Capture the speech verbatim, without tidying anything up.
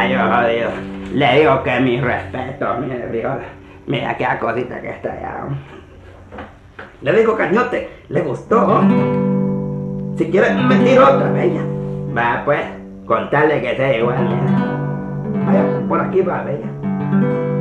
Ya, yo jodido. Le digo que mi respeto, mire, Briola. Mira qué cosita que está allá. Le digo, Cañote, le gustó. Si quiere mentir otra, bella. Va, pues, contarle que sea igual, mira. Vaya, por aquí va, bella.